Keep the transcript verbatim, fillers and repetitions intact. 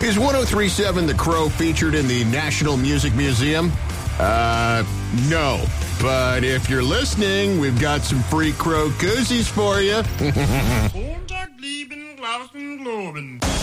Is one oh three point seven The Crow featured in the National Music Museum? Uh, no. But if you're listening, we've got some free Crow koozies for you.